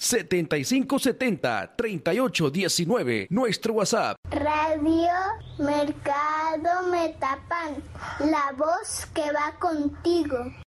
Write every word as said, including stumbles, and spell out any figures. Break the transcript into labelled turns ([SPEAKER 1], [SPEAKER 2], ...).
[SPEAKER 1] setenta y cinco setenta, treinta y ocho diecinueve. Nuestro WhatsApp.
[SPEAKER 2] Radio Mercado Metapan, la voz que va contigo.